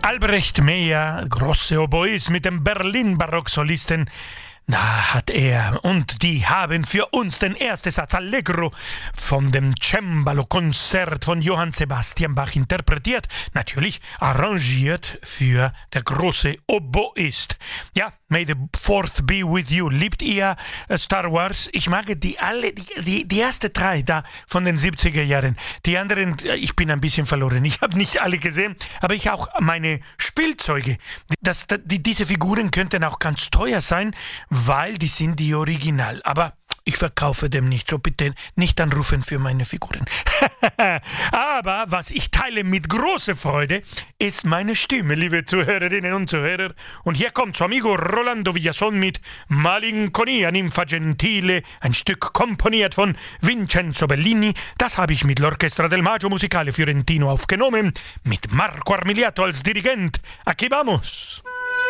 Albrecht Meyer, große Oboist mit dem Berlin-Barocksolisten, da hat er und die haben für uns den ersten Satz Allegro von dem Cembalo-Konzert von Johann Sebastian Bach interpretiert, natürlich arrangiert für der große Oboist. Ja, May the Fourth be with you. Liebt ihr Star Wars? Ich mag die alle, die ersten drei da von den 70er Jahren. Die anderen, ich bin ein bisschen verloren. Ich habe nicht alle gesehen, aber ich auch meine Spielzeuge. Diese Figuren könnten auch ganz teuer sein, weil die sind die Original. Aber ich verkaufe dem nicht, so bitte nicht anrufen für meine Figuren. Aber was ich teile mit großer Freude, ist meine Stimme, liebe Zuhörerinnen und Zuhörer. Und hier kommt amigo Rolando Villason mit Malinconia Ninfa Gentile, ein Stück komponiert von Vincenzo Bellini. Das habe ich mit l'Orchestra del Maggio Musicale Fiorentino aufgenommen, mit Marco Armiliato als Dirigent. Aquí vamos!